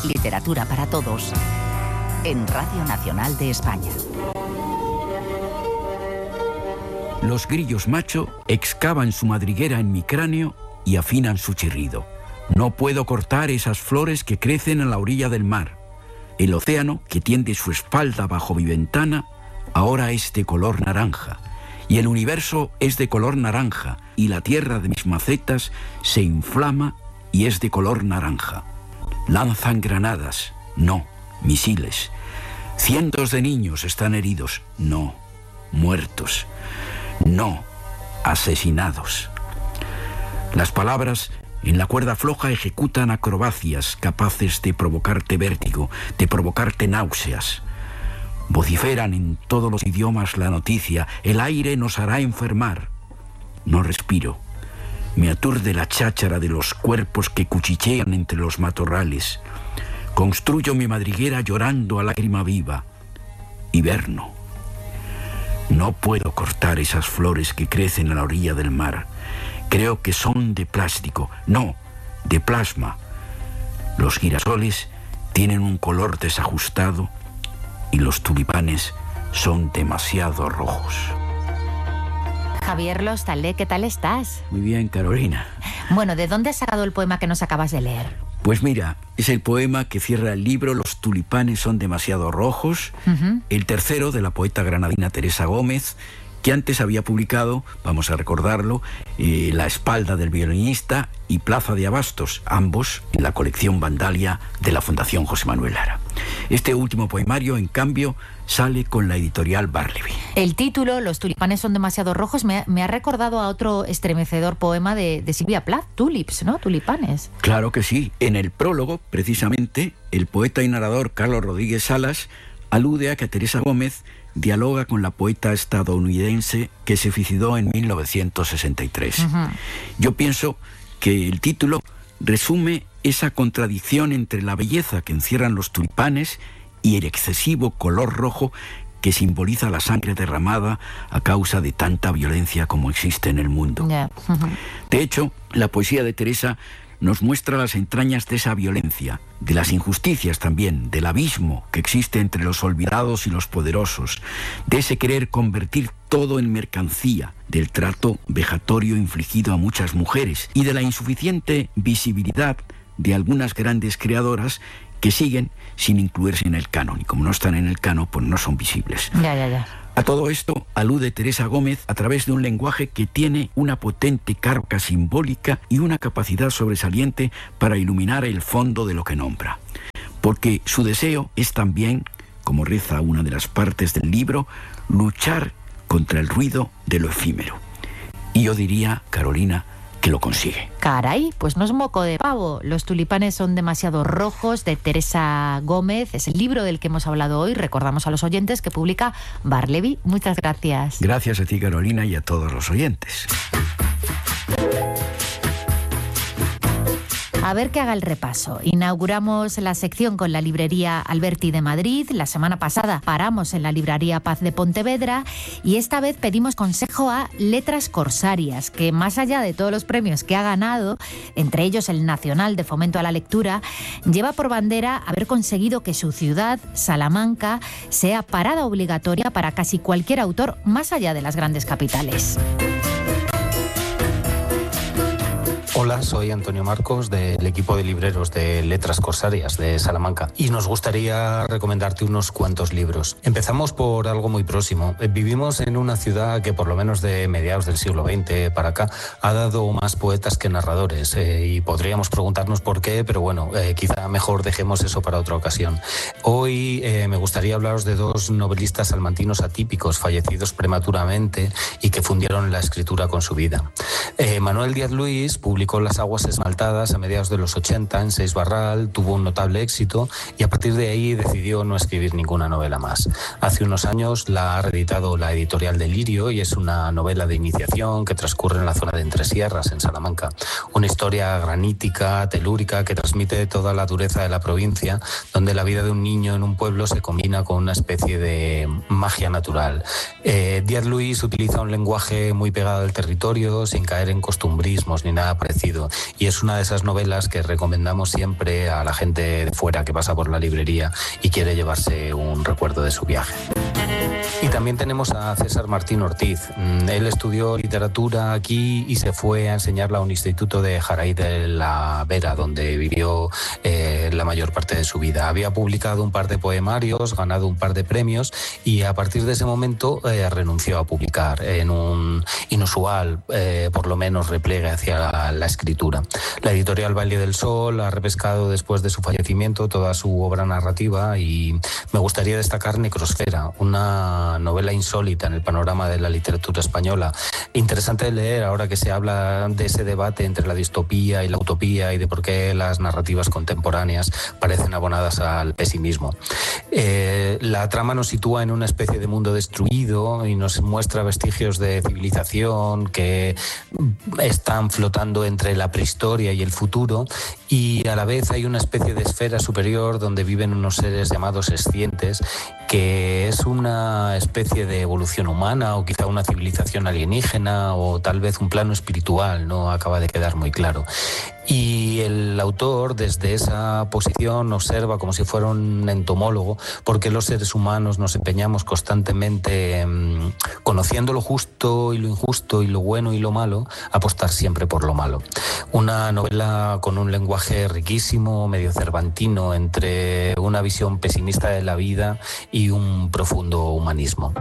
Literatura para todos en Radio Nacional de España. Los grillos macho excavan su madriguera en mi cráneo y afinan su chirrido. No puedo cortar esas flores que crecen a la orilla del mar. El océano, que tiende su espalda bajo mi ventana, ahora es de color naranja. Y el universo es de color naranja, y la tierra de mis macetas se inflama y es de color naranja. Lanzan granadas, no, misiles. Cientos de niños están heridos, no, muertos. No, asesinados. Las palabras en la cuerda floja ejecutan acrobacias capaces de provocarte vértigo, de provocarte náuseas. Vociferan en todos los idiomas la noticia: el aire nos hará enfermar. No respiro. Me aturde la cháchara de los cuerpos que cuchichean entre los matorrales. Construyo mi madriguera llorando a lágrima viva. Hiberno. No puedo cortar esas flores que crecen a la orilla del mar. Creo que son de plástico, no, de plasma. Los girasoles tienen un color desajustado y los tulipanes son demasiado rojos. Javier Lostalde, ¿qué tal estás? Muy bien, Carolina. Bueno, ¿de dónde has sacado el poema que nos acabas de leer? Pues mira, es el poema que cierra el libro Los tulipanes son demasiado rojos, el tercero de la poeta granadina Teresa Gómez, que antes había publicado, vamos a recordarlo, La espalda del violinista y Plaza de Abastos, ambos en la colección Vandalia de la Fundación José Manuel Lara. Este último poemario, en cambio, sale con la editorial Barleby. El título, Los tulipanes son demasiado rojos, me ha recordado a otro estremecedor poema de Silvia Plath, Tulips, ¿no? Tulipanes. Claro que sí. En el prólogo, precisamente, el poeta y narrador Carlos Rodríguez Salas alude a que Teresa Gómez dialoga con la poeta estadounidense que se suicidó en 1963. Yo pienso que el título resume esa contradicción entre la belleza que encierran los tulipanes y el excesivo color rojo que simboliza la sangre derramada a causa de tanta violencia como existe en el mundo. De hecho, la poesía de Teresa nos muestra las entrañas de esa violencia, de las injusticias también, del abismo que existe entre los olvidados y los poderosos, de ese querer convertir todo en mercancía, del trato vejatorio infligido a muchas mujeres y de la insuficiente visibilidad de algunas grandes creadoras que siguen sin incluirse en el canon, y como no están en el canon, pues no son visibles. A todo esto alude Teresa Gómez a través de un lenguaje que tiene una potente carga simbólica y una capacidad sobresaliente para iluminar el fondo de lo que nombra. Porque su deseo es también, como reza una de las partes del libro, luchar contra el ruido de lo efímero. Y yo diría, Carolina, que lo consigue. Caray, pues no es moco de pavo. Los tulipanes son demasiado rojos, de Teresa Gómez. Es el libro del que hemos hablado hoy. Recordamos a los oyentes que publica Barleby. Muchas gracias. Gracias a ti, Carolina, y a todos los oyentes. A ver que haga el repaso. Inauguramos la sección con la librería Alberti de Madrid. La semana pasada paramos en la librería Paz de Pontevedra y esta vez pedimos consejo a Letras Corsarias, que más allá de todos los premios que ha ganado, entre ellos el Nacional de Fomento a la Lectura, lleva por bandera haber conseguido que su ciudad, Salamanca, sea parada obligatoria para casi cualquier autor más allá de las grandes capitales. Hola, soy Antonio Marcos del equipo de libreros de Letras Corsarias de Salamanca y nos gustaría recomendarte unos cuantos libros. Empezamos por algo muy próximo. Vivimos en una ciudad que por lo menos de mediados del siglo XX para acá ha dado más poetas que narradores y podríamos preguntarnos por qué, pero bueno, quizá mejor dejemos eso para otra ocasión. Hoy me gustaría hablaros de dos novelistas salmantinos atípicos fallecidos prematuramente y que fundieron la escritura con su vida. Manuel Díaz Luis publicó Las aguas esmaltadas a mediados de los 80 en Seix Barral, tuvo un notable éxito y a partir de ahí decidió no escribir ninguna novela más. Hace unos años la ha reeditado la editorial Delirio y es una novela de iniciación que transcurre en la zona de Entresierras, en Salamanca. Una historia granítica, telúrica, que transmite toda la dureza de la provincia, donde la vida de un niño en un pueblo se combina con una especie de magia natural. Díaz Luis utiliza un lenguaje muy pegado al territorio, sin caer en costumbrismos ni nada parecido. desaparecido. Y es una de esas novelas que recomendamos siempre a la gente de fuera que pasa por la librería y quiere llevarse un recuerdo de su viaje. Y también tenemos a César Martín Ortiz. Él estudió literatura aquí y se fue a enseñarla a un instituto de Jaraí de la Vera, donde vivió la mayor parte de su vida. Había publicado un par de poemarios, ganado un par de premios y a partir de ese momento renunció a publicar en un inusual, por lo menos, repliegue hacia la escritura. La editorial Valle del Sol ha repescado después de su fallecimiento toda su obra narrativa y me gustaría destacar Necrosfera, una novela insólita en el panorama de la literatura española. Interesante de leer ahora que se habla de ese debate entre la distopía y la utopía y de por qué las narrativas contemporáneas parecen abonadas al pesimismo. La trama nos sitúa en una especie de mundo destruido y nos muestra vestigios de civilización que están flotando entre la prehistoria y el futuro, y a la vez hay una especie de esfera superior donde viven unos seres llamados escientes, que es una especie de evolución humana o quizá una civilización alienígena o tal vez un plano espiritual, no acaba de quedar muy claro. Y el autor desde esa posición observa como si fuera un entomólogo por qué los seres humanos nos empeñamos constantemente, conociendo lo justo y lo injusto y lo bueno y lo malo, a apostar siempre por lo malo. Una novela con un lenguaje riquísimo, medio cervantino, entre una visión pesimista de la vida y un profundo humanismo.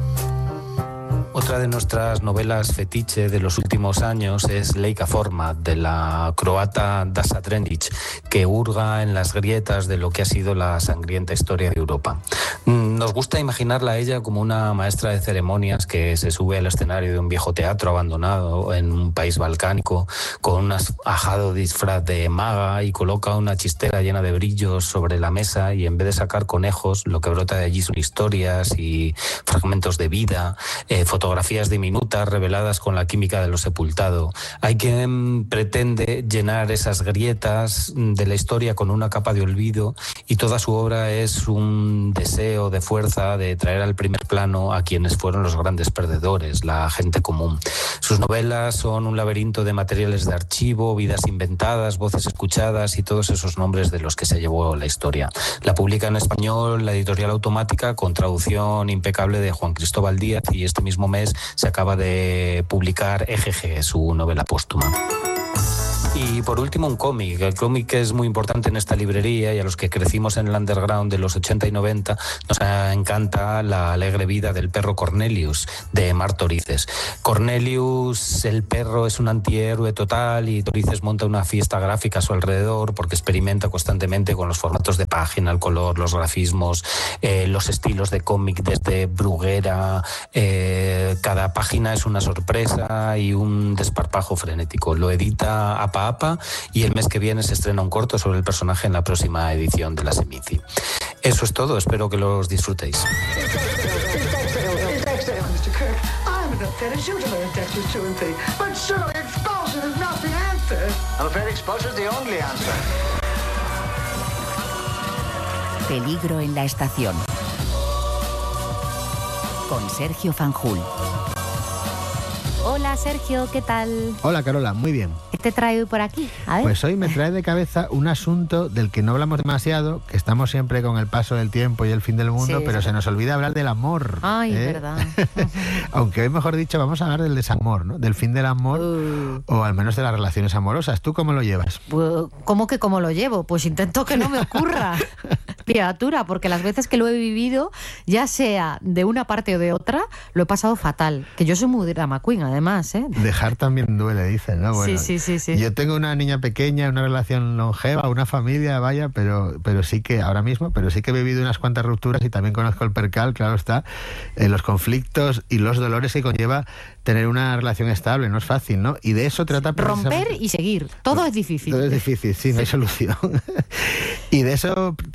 Otra de nuestras novelas fetiche de los últimos años es Lejka Format, de la croata Dasa Trendic, que hurga en las grietas de lo que ha sido la sangrienta historia de Europa. Nos gusta imaginarla a ella como una maestra de ceremonias que se sube al escenario de un viejo teatro abandonado en un país balcánico con un ajado disfraz de maga y coloca una chistera llena de brillos sobre la mesa, y en vez de sacar conejos, lo que brota de allí son historias y fragmentos de vida, fotografías diminutas reveladas con la química de lo sepultado. Hay quien pretende llenar esas grietas de la historia con una capa de olvido, y toda su obra es un deseo de fuerza de traer al primer plano a quienes fueron los grandes perdedores, la gente común. Sus novelas son un laberinto de materiales de archivo, vidas inventadas, voces escuchadas y todos esos nombres de los que se llevó la historia. La publica en español la editorial Automática, con traducción impecable de Juan Cristóbal Díaz, y este mismo mes se acaba de publicar EGG, su novela póstuma. Y por último, un cómic. El cómic es muy importante en esta librería, y a los que crecimos en el underground de los 80 y 90 nos encanta La alegre vida del perro Cornelius, de Mar Torices. Cornelius, el perro, es un antihéroe total, y Torices monta una fiesta gráfica a su alrededor porque experimenta constantemente con los formatos de página, el color, los grafismos, los estilos de cómic desde Bruguera. Cada página es una sorpresa y un desparpajo frenético. Lo edita APA, y el mes que viene se estrena un corto sobre el personaje en la próxima edición de la Seminci. Eso es todo, espero que los disfrutéis. Peligro en la estación. Con Sergio Fanjul. Hola Sergio, ¿qué tal? Hola Carola, muy bien. ¿Qué te trae hoy por aquí? A ver. Pues hoy me trae de cabeza un asunto del que no hablamos demasiado, que estamos siempre con el paso del tiempo y el fin del mundo, Sí, pero se nos olvida hablar del amor. Ay, verdad. Aunque hoy, mejor dicho, vamos a hablar del desamor, ¿no? Del fin del amor, o al menos de las relaciones amorosas. ¿Tú cómo lo llevas? ¿Cómo que cómo lo llevo? Pues intento que no me ocurra, criatura, porque las veces que lo he vivido, ya sea de una parte o de otra, lo he pasado fatal. Que yo soy muy drama queen, además, ¿eh? Dejar también duele, dicen, ¿no? Bueno, sí. Yo tengo una niña pequeña, una relación longeva, una familia, vaya, pero sí que ahora mismo, pero sí que he vivido unas cuantas rupturas y también conozco el percal, claro está, los conflictos y los dolores que conlleva tener una relación estable. No es fácil, ¿no? Y de eso trata romper y seguir. Todo es difícil. Todo es difícil, sí, no hay solución. Y de eso trata precisamente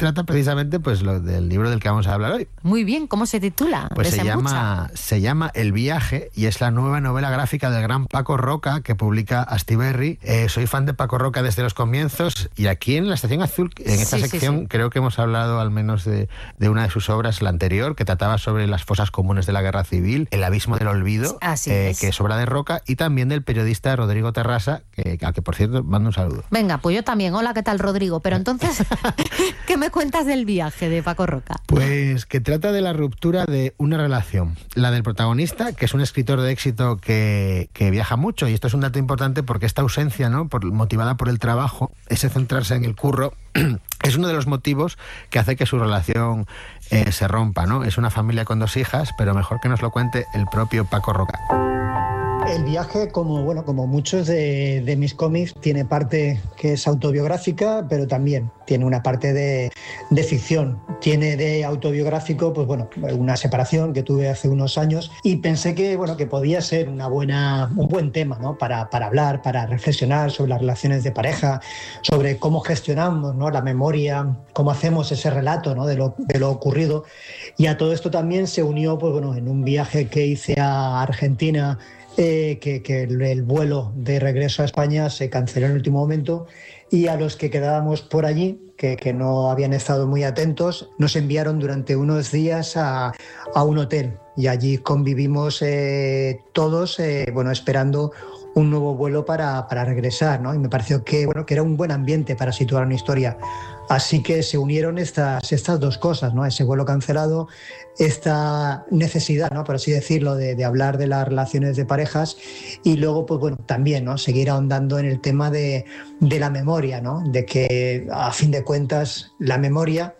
precisamente pues lo del libro del que vamos a hablar hoy. Muy bien, ¿cómo se titula? Pues se llama El viaje y es la nueva novela gráfica del gran Paco Roca que publica Astiberri. Soy fan de Paco Roca desde los comienzos y aquí en la Estación Azul, en esta sección, creo que hemos hablado al menos de una de sus obras, la anterior, que trataba sobre las fosas comunes de la guerra civil, El abismo del olvido, que es obra de Roca, y también del periodista Rodrigo Terrasa, al que por cierto mando un saludo. Venga, pues yo también. Hola, ¿qué tal, Rodrigo? Pero entonces, ¿qué me cuentas del viaje de Paco Roca? Pues que trata de la ruptura de una relación, la del protagonista, que es un escritor de éxito que viaja mucho, y esto es un dato importante porque esta ausencia, ¿no?, motivada por el trabajo, ese centrarse en el curro, es uno de los motivos que hace que su relación se rompa, ¿no? Es una familia con 2 hijas, pero mejor que nos lo cuente el propio Paco Roca. El viaje, como muchos de mis cómics, tiene parte que es autobiográfica, pero también tiene una parte de ficción. Tiene de autobiográfico, pues una separación que tuve hace unos años y pensé que podía ser un buen tema, ¿no?, para hablar, para reflexionar sobre las relaciones de pareja, sobre cómo gestionamos, ¿no?, la memoria, cómo hacemos ese relato, ¿no?, de lo ocurrido. Y a todo esto también se unió, en un viaje que hice a Argentina, que el vuelo de regreso a España se canceló en el último momento, y a los que quedábamos por allí, que no habían estado muy atentos, nos enviaron durante unos días a un hotel, y allí convivimos todos, esperando un nuevo vuelo para regresar, ¿no? Y me pareció que era un buen ambiente para situar una historia. Así que se unieron estas 2 cosas, ¿no? Ese vuelo cancelado, esta necesidad, ¿no?, por así decirlo, de hablar de las relaciones de parejas, y luego, también, ¿no?, seguir ahondando en el tema de la memoria, ¿no?, de que, a fin de cuentas, la memoria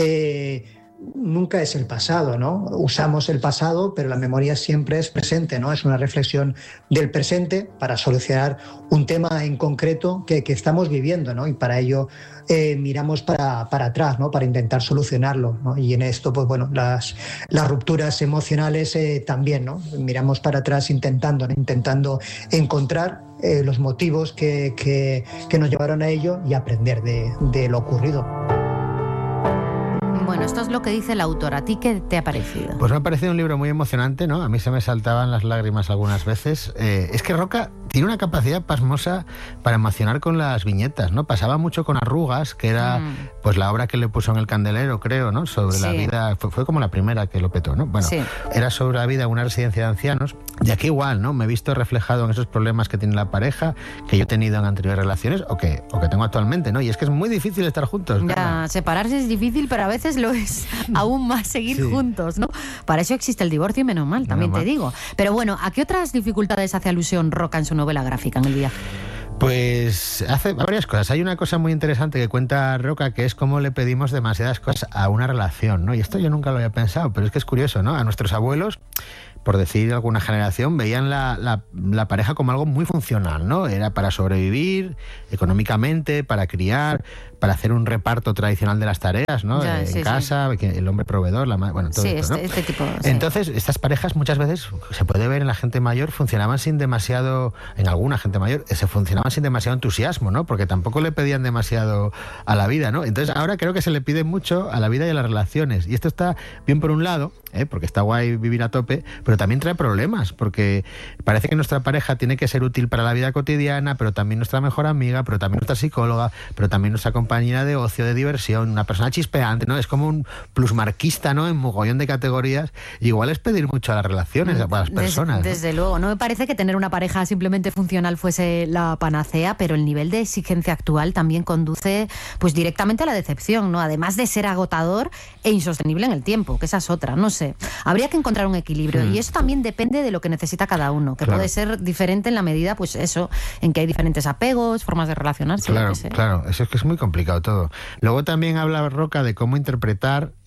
nunca es el pasado, ¿no? Usamos el pasado, pero la memoria siempre es presente, ¿no? Es una reflexión del presente para solucionar un tema en concreto que estamos viviendo, ¿no? Y para ello miramos para atrás, ¿no?, para intentar solucionarlo, ¿no? Y en esto, las rupturas emocionales también, ¿no? Miramos para atrás intentando encontrar los motivos que nos llevaron a ello y aprender de lo ocurrido. Bueno, esto es lo que dice el autor. ¿A ti qué te ha parecido? Pues me ha parecido un libro muy emocionante, ¿no? A mí se me saltaban las lágrimas algunas veces. Es que Roca tiene una capacidad pasmosa para emocionar con las viñetas, ¿no? Pasaba mucho con Arrugas, que era pues la obra que le puso en El Candelero, creo, ¿no? Sobre la vida, fue como la primera que lo petó, ¿no? Bueno, era sobre la vida en una residencia de ancianos. Y aquí igual, ¿no? Me he visto reflejado en esos problemas que tiene la pareja, que yo he tenido en anteriores relaciones o que tengo actualmente, ¿no? Y es que es muy difícil estar juntos. Ya, separarse es difícil, pero a veces lo es aún más seguir juntos, ¿no? Para eso existe el divorcio y menos mal, también te digo. Pero bueno, ¿a qué otras dificultades hace alusión Roca en su novela gráfica, en El viaje? Pues hace varias cosas. Hay una cosa muy interesante que cuenta Roca, que es cómo le pedimos demasiadas cosas a una relación, ¿no? Y esto yo nunca lo había pensado, pero es que es curioso, ¿no? A nuestros abuelos, por decir alguna generación, veían la pareja como algo muy funcional, ¿no? Era para sobrevivir económicamente, para criar, para hacer un reparto tradicional de las tareas, ¿no? En casa, el hombre proveedor, todo esto, ¿no? este tipo. Entonces, estas parejas muchas veces, se puede ver en la gente mayor, funcionaban sin demasiado, en alguna gente mayor, funcionaban sin demasiado entusiasmo, ¿no? Porque tampoco le pedían demasiado a la vida, ¿no? Entonces, ahora creo que se le pide mucho a la vida y a las relaciones. Y esto está bien por un lado, porque está guay vivir a tope, pero también trae problemas, porque parece que nuestra pareja tiene que ser útil para la vida cotidiana, pero también nuestra mejor amiga, pero también nuestra psicóloga, pero también nuestra compañera de ocio, de diversión, una persona chispeante, ¿no? Es como un plusmarquista, ¿no? En mogollón de categorías. Y igual es pedir mucho a las relaciones, a las personas. Desde luego, no me parece que tener una pareja simplemente funcional fuese la panacea, pero el nivel de exigencia actual también conduce pues directamente a la decepción, ¿no? Además de ser agotador e insostenible en el tiempo, que esa es otra, no sé. Habría que encontrar un equilibrio y eso también depende de lo que necesita cada uno, que puede ser diferente en la medida, pues eso, en que hay diferentes apegos, formas de relacionarse. Claro, eso es que es muy complicado todo. Luego también habla Roca de cómo interpretar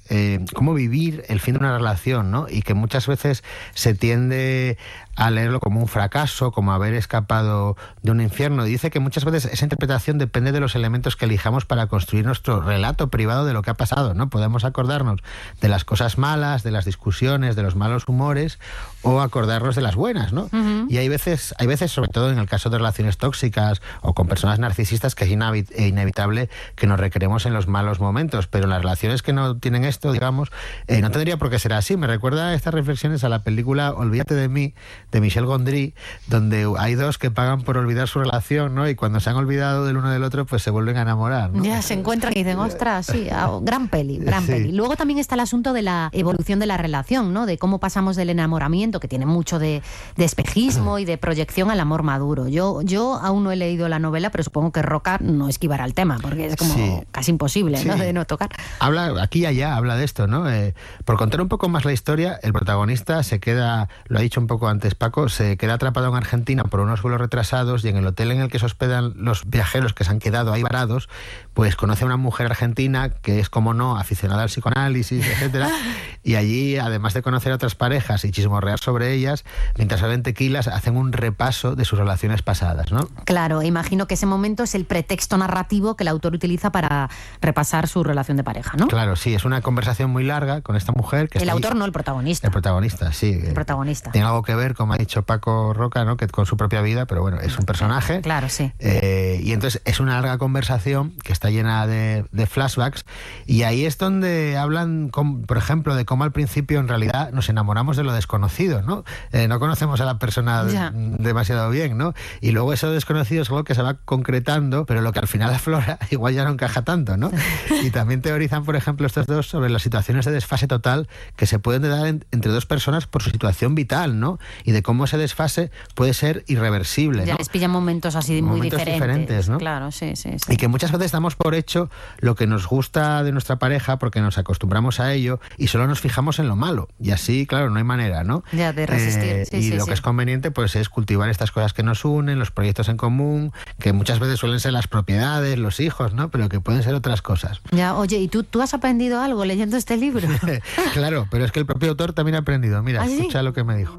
cómo vivir el fin de una relación, ¿no? Y que muchas veces se tiende a leerlo como un fracaso, como haber escapado de un infierno. Y dice que muchas veces esa interpretación depende de los elementos que elijamos para construir nuestro relato privado de lo que ha pasado, ¿no? Podemos acordarnos de las cosas malas, de las discusiones, de los malos humores, o acordarnos de las buenas, ¿no? Uh-huh. Y hay veces, sobre todo en el caso de relaciones tóxicas o con personas narcisistas, que es inevitable que nos recreemos en los malos momentos, pero en las relaciones que no tienen esto, digamos, no tendría por qué ser así. Me recuerda estas reflexiones a la película Olvídate de mí, de Michel Gondry, donde hay dos que pagan por olvidar su relación, ¿no? Y cuando se han olvidado del uno del otro, pues se vuelven a enamorar, ¿no? Ya se encuentran y dicen, ostras, sí, gran peli. Luego también está el asunto de la evolución de la relación, ¿no? De cómo pasamos del enamoramiento, que tiene mucho de espejismo y de proyección, al amor maduro. Yo aún no he leído la novela, pero supongo que Roca no esquivará el tema, porque es como casi imposible, ¿no? De no tocar. Habla, aquí y allá, habla de esto, ¿no? Por contar un poco más la historia, el protagonista se queda, lo ha dicho un poco antes Paco, se queda atrapado en Argentina por unos vuelos retrasados, y en el hotel en el que se hospedan los viajeros que se han quedado ahí varados, pues conoce a una mujer argentina que es, como no, aficionada al psicoanálisis, etcétera, y allí, además de conocer a otras parejas y chismorrear sobre ellas, mientras beben tequilas, hacen un repaso de sus relaciones pasadas, ¿no? Claro, imagino que ese momento es el pretexto narrativo que el autor utiliza para repasar su relación de pareja, ¿no? Claro, sí, es una conversación muy larga con esta mujer que el autor ahí, no el protagonista. El protagonista, sí. El protagonista. Tiene algo que ver, como ha dicho Paco Roca, ¿no? Que con su propia vida, pero bueno, es un personaje. Claro, sí. Y entonces es una larga conversación que está llena de flashbacks, y ahí es donde hablan, por ejemplo, de cómo al principio en realidad nos enamoramos de lo desconocido, ¿no? No conocemos a la persona demasiado bien, ¿no? Y luego eso desconocido es algo que se va concretando, pero lo que al final aflora igual ya no encaja tanto, ¿no? Y también teorizan, por ejemplo, estos dos sobre las situaciones de desfase total que se pueden dar entre dos personas por su situación vital, ¿no? Y de cómo ese desfase puede ser irreversible, ¿no? Ya les pillan momentos así muy diferentes, ¿no? Claro, sí. Y que muchas veces damos por hecho lo que nos gusta de nuestra pareja porque nos acostumbramos a ello y solo nos fijamos en lo malo. Y así, claro, no hay manera, ¿no? Ya, de resistir. Lo que es conveniente, pues, es cultivar estas cosas que nos unen, los proyectos en común, que muchas veces suelen ser las propiedades, los hijos, ¿no? Pero que pueden ser otras cosas. Ya, oye, ¿y tú has aprendido algo leyendo este libro? Claro, pero es que el propio autor también ha aprendido. Mira, escucha lo que me dijo.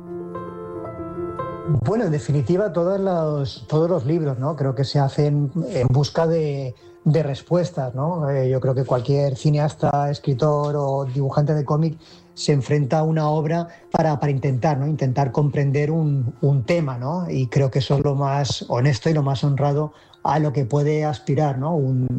Bueno, en definitiva, todos los libros, ¿no? Creo que se hacen en busca de respuestas, ¿no? Yo creo que cualquier cineasta, escritor o dibujante de cómic se enfrenta a una obra para intentar, ¿no? Intentar comprender un tema, ¿no? Y creo que eso es lo más honesto y lo más honrado a lo que puede aspirar, ¿no?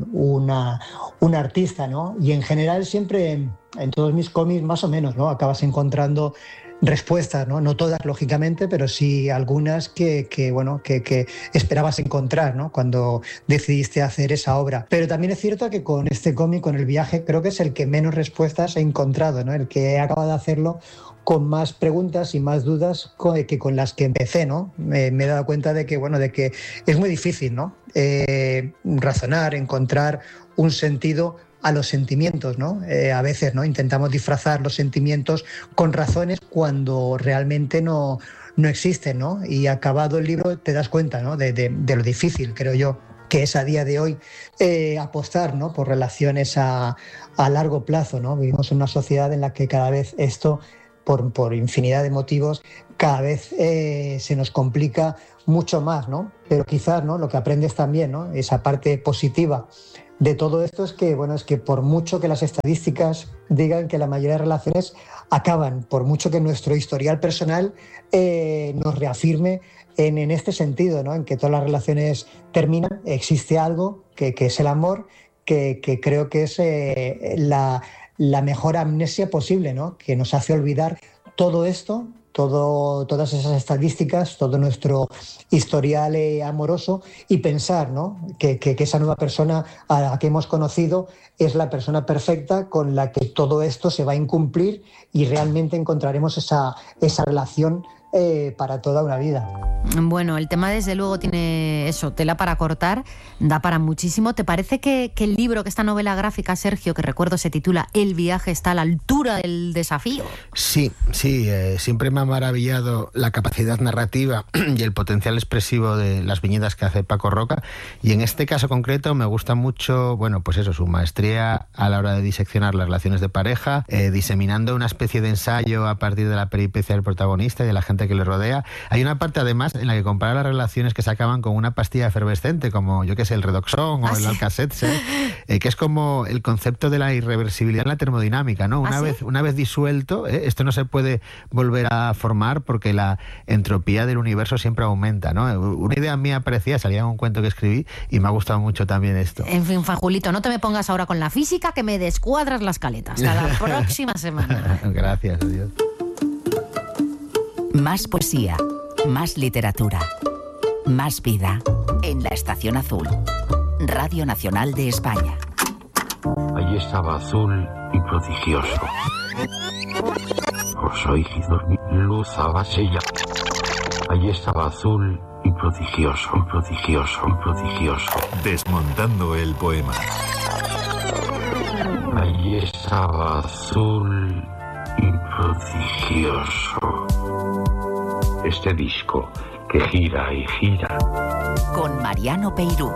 Un artista, ¿no? Y en general siempre en todos mis cómics, más o menos, ¿no? Acabas encontrando respuestas, ¿no? No todas, lógicamente, pero sí algunas que esperabas encontrar, ¿no? Cuando decidiste hacer esa obra. Pero también es cierto que con este cómic, con El viaje, creo que es el que menos respuestas he encontrado, ¿no? El que he acabado de hacerlo con más preguntas y más dudas que con las que empecé, ¿no? Me he dado cuenta de que es muy difícil, ¿no? Razonar, encontrar un sentido a los sentimientos, ¿no? A veces, ¿no? Intentamos disfrazar los sentimientos con razones cuando realmente no existen, ¿no? Y acabado el libro te das cuenta, ¿no? De lo difícil, creo yo, que es a día de hoy apostar, ¿no? Por relaciones a largo plazo, ¿no? Vivimos en una sociedad en la que cada vez esto, por infinidad de motivos, cada vez se nos complica mucho más, ¿no? Pero quizás, ¿no? Lo que aprendes también, ¿no? Esa parte positiva de todo esto es que por mucho que las estadísticas digan que la mayoría de relaciones acaban, por mucho que nuestro historial personal nos reafirme en este sentido, ¿no? En que todas las relaciones terminan, existe algo que es el amor, que creo que es la mejor amnesia posible, ¿no? Que nos hace olvidar todo esto, todas esas estadísticas, todo nuestro historial amoroso, y pensar, ¿no? que esa nueva persona a la que hemos conocido es la persona perfecta con la que todo esto se va a incumplir y realmente encontraremos esa relación para toda una vida. Bueno, el tema desde luego tiene eso, tela para cortar, da para muchísimo. ¿Te parece que el libro, que esta novela gráfica, Sergio, que recuerdo se titula El viaje, está a la altura del desafío? Sí, siempre me ha maravillado la capacidad narrativa y el potencial expresivo de las viñetas que hace Paco Roca, y en este caso concreto me gusta mucho, bueno, pues eso, su maestría a la hora de diseccionar las relaciones de pareja, diseminando una especie de ensayo a partir de la peripecia del protagonista y de la gente que le rodea. Hay una parte además en la que compara las relaciones que se acaban con una pastilla efervescente, como yo que sé, el Redoxon o el Alka-Seltzer, que es como el concepto de la irreversibilidad en la termodinámica, ¿no? Una vez disuelto, esto no se puede volver a formar porque la entropía del universo siempre aumenta, ¿no? Una idea mía parecía, salía en un cuento que escribí y me ha gustado mucho también esto. En fin, Fanjulito, no te me pongas ahora con la física, que me descuadras las caletas. Hasta la próxima semana. Gracias, adiós. Más poesía, más literatura, más vida en La Estación Azul. Radio Nacional de España. Allí estaba azul y prodigioso. Osoigi dormí, luz abasella. Allí estaba azul y prodigioso, prodigioso, prodigioso. Desmontando el poema. Allí estaba azul y prodigioso. Este disco que gira y gira. Con Mariano Peirú.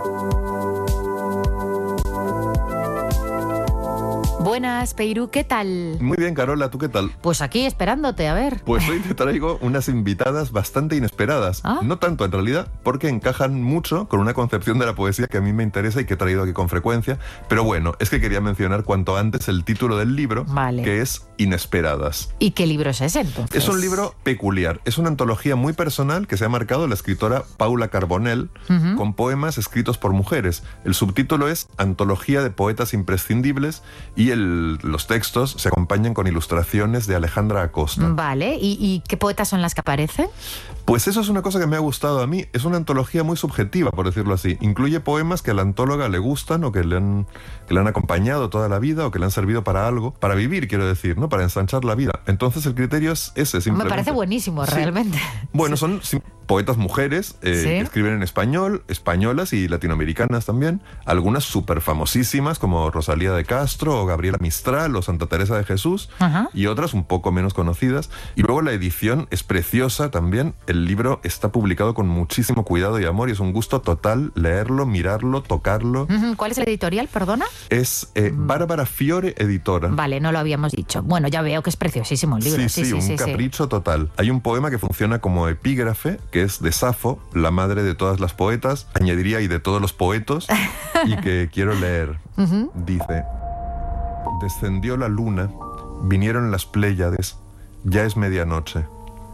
Buenas, Peirú, ¿qué tal? Muy bien, Carola, ¿tú qué tal? Pues aquí esperándote, a ver. Pues hoy te traigo unas invitadas bastante inesperadas. No tanto en realidad, porque encajan mucho con una concepción de la poesía que a mí me interesa y que he traído aquí con frecuencia. Pero bueno, es que quería mencionar cuanto antes el título del libro, que es Inesperadas. ¿Y qué libro es ese, entonces? Es un libro peculiar. Es una antología muy personal que se ha marcado la escritora Paula Carbonell, con poemas escritos por mujeres. El subtítulo es Antología de poetas imprescindibles y los textos se acompañan con ilustraciones de Alejandra Acosta. Vale, ¿y qué poetas son las que aparecen? Pues eso es una cosa que me ha gustado a mí. Es una antología muy subjetiva, por decirlo así. Incluye poemas que a la antóloga le gustan o que le han acompañado toda la vida o que le han servido para algo, para vivir, quiero decir, ¿no? Para ensanchar la vida. Entonces el criterio es ese, simplemente. Me parece buenísimo, realmente. Bueno, son poetas mujeres que escriben en español, españolas y latinoamericanas también. Algunas súper famosísimas como Rosalía de Castro o Gabriela Mistral o Santa Teresa de Jesús, y otras un poco menos conocidas. Y luego la edición es preciosa también. El libro está publicado con muchísimo cuidado y amor y es un gusto total leerlo, mirarlo, tocarlo. ¿Cuál es el editorial, perdona? Es Bárbara Fiore Editora. Vale, no lo habíamos dicho. Bueno, ya veo que es preciosísimo el libro. Sí, un capricho total. Hay un poema que funciona como epígrafe, que es de Safo, la madre de todas las poetas, añadiría y de todos los poetos, y que quiero leer. Dice: descendió la luna, vinieron las Pléyades, ya es medianoche.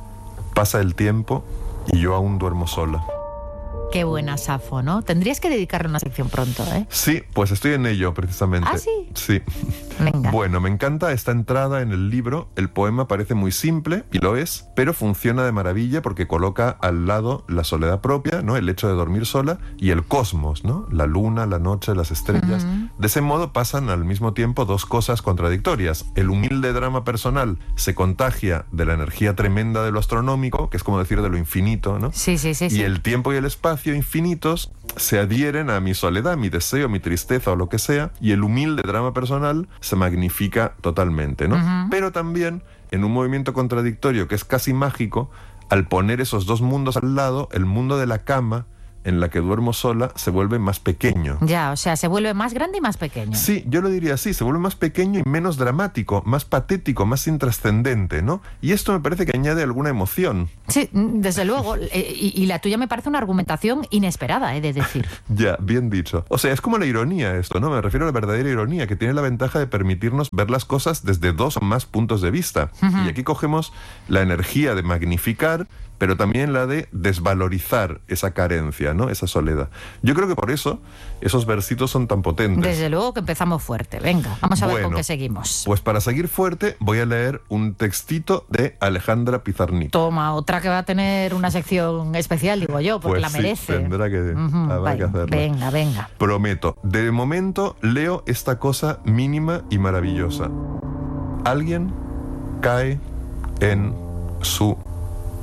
Pasa el tiempo y yo aún duermo sola. Qué buena Safo, ¿no? Tendrías que dedicarle una sección pronto, ¿eh? Sí, pues estoy en ello, precisamente. ¿Ah, sí? Sí. Venga. Bueno, me encanta esta entrada en el libro. El poema parece muy simple, y lo es, pero funciona de maravilla porque coloca al lado la soledad propia, ¿no? El hecho de dormir sola, y el cosmos, ¿no? La luna, la noche, las estrellas. De ese modo pasan al mismo tiempo dos cosas contradictorias. El humilde drama personal se contagia de la energía tremenda de lo astronómico, que es como decir de lo infinito, ¿no? Sí. Y el tiempo y el espacio infinitos se adhieren a mi soledad, mi deseo, mi tristeza o lo que sea, y el humilde drama personal se magnifica totalmente, ¿no? Pero también, en un movimiento contradictorio que es casi mágico, al poner esos dos mundos al lado, el mundo de la cama, en la que duermo sola, se vuelve más pequeño. Ya, o sea, se vuelve más grande y más pequeño. Sí, yo lo diría así, se vuelve más pequeño y menos dramático, más patético, más intrascendente, ¿no? Y esto me parece que añade alguna emoción. Sí, desde luego. Y la tuya me parece una argumentación inesperada, he de decir. Ya, bien dicho. O sea, es como la ironía esto, ¿no? Me refiero a la verdadera ironía, que tiene la ventaja de permitirnos ver las cosas desde dos o más puntos de vista. Y aquí cogemos la energía de magnificar, pero también la de desvalorizar esa carencia, ¿no? Esa soledad. Yo creo que por eso esos versitos son tan potentes. Desde luego que empezamos fuerte. Venga, vamos a ver con qué seguimos. Pues para seguir fuerte voy a leer un textito de Alejandra Pizarnik. Toma, otra que va a tener una sección especial, digo yo, porque pues la merece. Sí, tendrá que hacerla. Venga. Prometo, de momento leo esta cosa mínima y maravillosa. Alguien cae en su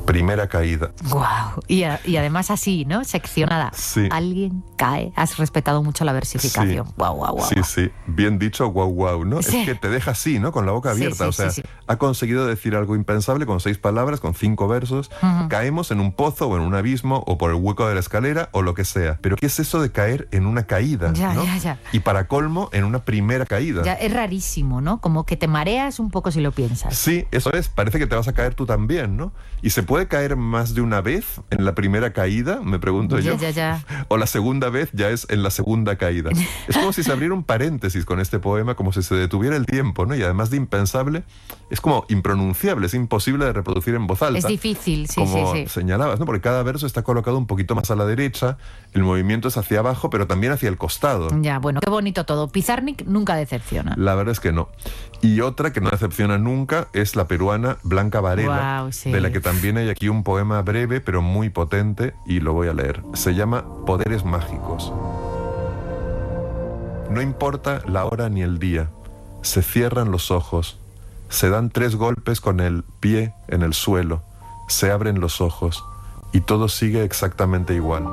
Primera caída. Wow. Y además así, ¿no? Seccionada. Sí. Alguien cae. Has respetado mucho la versificación. Sí. Guau. Sí. Bien dicho, guau, ¿no? Sí. Es que te deja así, ¿no? Con la boca abierta. Sí. Ha conseguido decir algo impensable con 6 palabras, con 5 versos. Caemos en un pozo o en un abismo o por el hueco de la escalera o lo que sea. Pero ¿qué es eso de caer en una caída? Ya. Y para colmo, en una primera caída. Ya, es rarísimo, ¿no? Como que te mareas un poco si lo piensas. Sí, eso es. Parece que te vas a caer tú también, ¿no? ¿Y se puede caer más de una vez en la primera caída? Me pregunto yo. Ya. O la segunda vez ya es en la segunda caída. Es como si se abriera un paréntesis con este poema, como si se detuviera el tiempo, ¿no? Y además de impensable, es como impronunciable, es imposible de reproducir en voz alta. Es difícil, sí. Como señalabas, ¿no? Porque cada verso está colocado un poquito más a la derecha, el movimiento es hacia abajo, pero también hacia el costado. Ya, bueno, qué bonito todo. Pizarnik nunca decepciona. La verdad es que no. Y otra que no decepciona nunca es la peruana Blanca Varela, Wow, sí. de la que también hay aquí un poema breve pero muy potente y lo voy a leer. Se llama Poderes Mágicos. No importa la hora ni el día, se cierran los ojos, se dan 3 golpes con el pie en el suelo, se abren los ojos y todo sigue exactamente igual.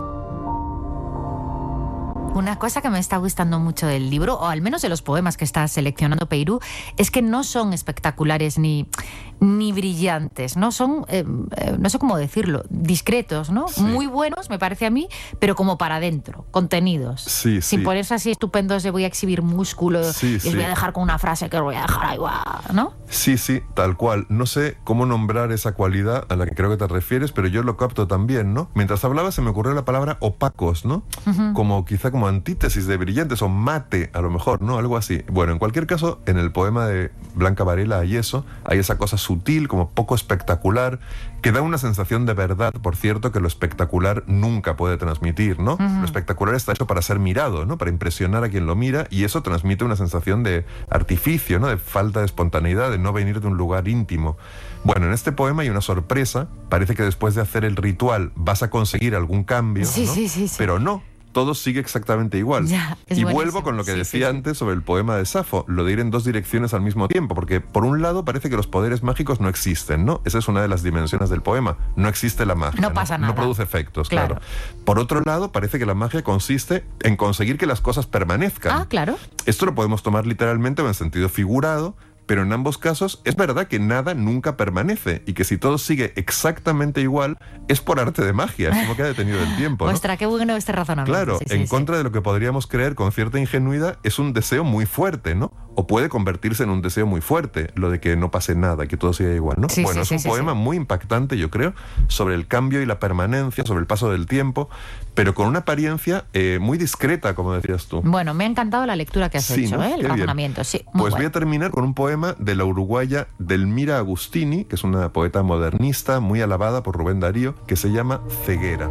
Una cosa que me está gustando mucho del libro, o al menos de los poemas que está seleccionando Peirú, es que no son espectaculares ni brillantes, ¿no? Son, no sé cómo decirlo, discretos, ¿no? Sí. Muy buenos, me parece a mí, pero como para adentro, contenidos. Sí. Sin ponerse así estupendos de voy a exhibir músculos y os voy a dejar con una frase que os voy a dejar ahí, ¿no? Sí, tal cual. No sé cómo nombrar esa cualidad a la que creo que te refieres, pero yo lo capto también, ¿no? Mientras hablaba se me ocurrió la palabra opacos, ¿no? Quizá como antítesis de brillantes o mate, a lo mejor, ¿no? Algo así. Bueno, en cualquier caso, en el poema de Blanca Varela hay eso, hay esa cosa sutil, como poco espectacular, que da una sensación de verdad, por cierto, que lo espectacular nunca puede transmitir, ¿no? Lo espectacular está hecho para ser mirado, ¿no? Para impresionar a quien lo mira, y eso transmite una sensación de artificio, ¿no? De falta de espontaneidad, de no venir de un lugar íntimo. Bueno, en este poema hay una sorpresa, parece que después de hacer el ritual vas a conseguir algún cambio, ¿no? Sí. Pero no. Todo sigue exactamente igual. Ya, es y buenísimo. vuelvo con lo que decía antes sobre el poema de Safo, lo de ir en 2 direcciones al mismo tiempo, porque por un lado parece que los poderes mágicos no existen, ¿no? Esa es una de las dimensiones del poema. No existe la magia. No pasa nada. No produce efectos, claro. Por otro lado, parece que la magia consiste en conseguir que las cosas permanezcan. Ah, claro. Esto lo podemos tomar literalmente o en sentido figurado, pero en ambos casos es verdad que nada nunca permanece y que si todo sigue exactamente igual es por arte de magia, es como que ha detenido el tiempo, ¿no? Ostras, qué bueno este razonamiento. Claro, en contra de lo que podríamos creer con cierta ingenuidad, es un deseo muy fuerte, ¿no? O puede convertirse en un deseo muy fuerte, lo de que no pase nada, que todo siga igual, ¿no? Es un poema muy impactante, yo creo, sobre el cambio y la permanencia, sobre el paso del tiempo, pero con una apariencia muy discreta, como decías tú. Bueno, me ha encantado la lectura que has hecho, ¿no? el razonamiento, sí. Pues voy a terminar con un poema de la uruguaya Delmira Agustini, que es una poeta modernista muy alabada por Rubén Darío, que se llama Ceguera.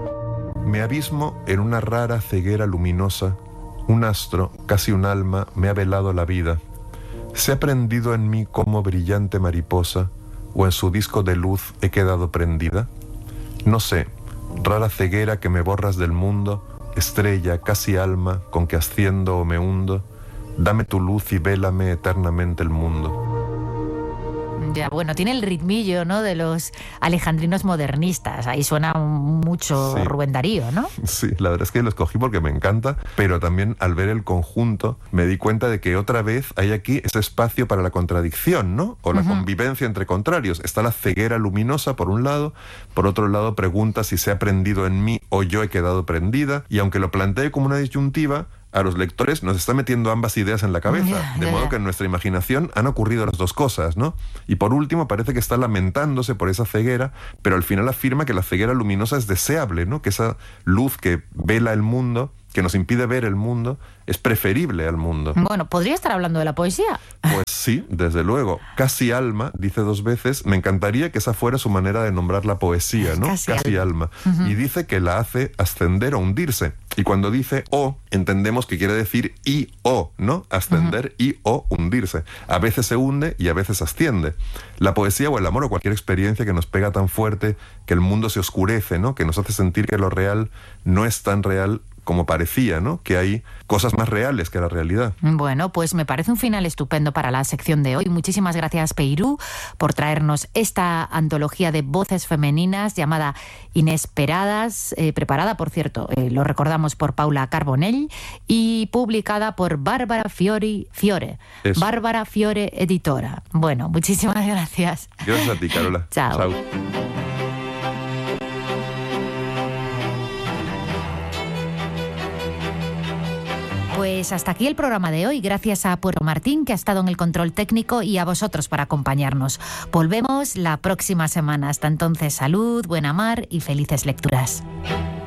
Me abismo en una rara ceguera luminosa, un astro, casi un alma, me ha velado la vida. Se ha prendido en mí como brillante mariposa, o en su disco de luz he quedado prendida. No sé, rara ceguera que me borras del mundo, estrella, casi alma, con que asciendo o me hundo, dame tu luz y vélame eternamente el mundo. Ya, bueno, tiene el ritmillo, ¿no?, de los alejandrinos modernistas. Ahí suena mucho Rubén Darío, ¿no? Sí, la verdad es que lo escogí porque me encanta, pero también al ver el conjunto me di cuenta de que otra vez hay aquí ese espacio para la contradicción, ¿no? O la convivencia entre contrarios. Está la ceguera luminosa por un lado, por otro lado pregunta si se ha prendido en mí o yo he quedado prendida, y aunque lo plantee como una disyuntiva, a los lectores nos está metiendo ambas ideas en la cabeza, de modo que en nuestra imaginación han ocurrido las dos cosas, ¿no? Y por último parece que está lamentándose por esa ceguera, pero al final afirma que la ceguera luminosa es deseable, ¿no? Que esa luz que vela el mundo, que nos impide ver el mundo, es preferible al mundo. Bueno, ¿podría estar hablando de la poesía? Pues sí, desde luego. Casi alma, dice 2 veces, me encantaría que esa fuera su manera de nombrar la poesía, ¿no? Casi alma. Y dice que la hace ascender o hundirse. Y cuando dice o, entendemos que quiere decir y o, ¿no? Ascender y o hundirse. A veces se hunde y a veces asciende. La poesía o el amor o cualquier experiencia que nos pega tan fuerte que el mundo se oscurece, ¿no? Que nos hace sentir que lo real no es tan real como parecía, ¿no? Que hay cosas más reales que la realidad. Bueno, pues me parece un final estupendo para la sección de hoy. Muchísimas gracias, Peirú, por traernos esta antología de voces femeninas llamada Inesperadas, preparada, por cierto, lo recordamos, por Paula Carbonell y publicada por Bárbara Fiore, Bárbara Fiore Editora. Bueno, muchísimas gracias. Gracias a ti, Carola. Chao. Chao. Pues hasta aquí el programa de hoy. Gracias a Puero Martín, que ha estado en el control técnico, y a vosotros por acompañarnos. Volvemos la próxima semana. Hasta entonces, salud, buena mar y felices lecturas.